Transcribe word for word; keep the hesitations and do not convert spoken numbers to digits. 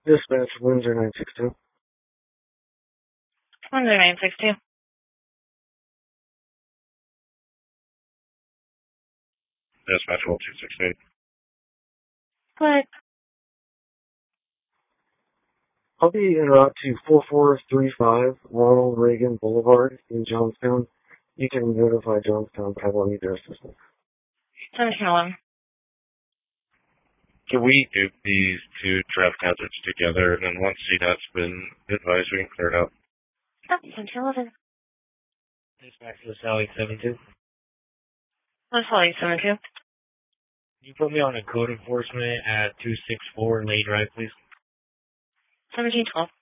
Dispatch, Windsor nine six two. Windsor nine six two. Dispatch, Will two six eight. What? Copy en route to four four three five Ronald Reagan Boulevard in Johnstown. You can notify Johnstown, but I will need their assistance. seventeen one. Can we do these two traffic hazards together, and then once C DOT's been advised, we can clear it out? seventeen eleven. Dispatch to Sally seven two. Let's call you seven two. Can you put me on a code enforcement at two six four Lay Drive, please? seventeen twelve.